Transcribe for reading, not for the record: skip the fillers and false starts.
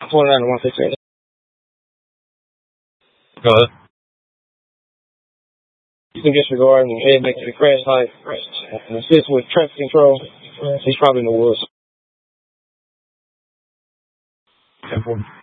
29 to 115. Go ahead. You can disregard and head back to the crash site and assist with traffic control. He's probably in the woods. 10-4.